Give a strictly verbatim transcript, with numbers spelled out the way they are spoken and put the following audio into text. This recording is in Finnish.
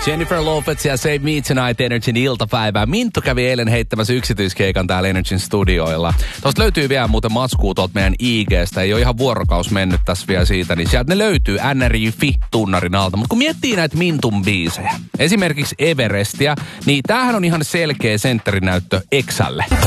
Jennifer Lopez ja Save Me Tonight Energyn iltapäivää. Minttu kävi eilen heittämässä yksityiskeikan täällä Energyn studioilla. Tuosta löytyy vielä muuten matskuu tuolta meidän I G:stä. Ei ole ihan vuorokaus mennyt tässä vielä siitä, niin sieltä ne löytyy N R J Fi-tunnarin alta. Mutta kun miettii näitä Mintun biisejä, esimerkiksi Everestia, niin tämähän on ihan selkeä sentterinäyttö Exälle.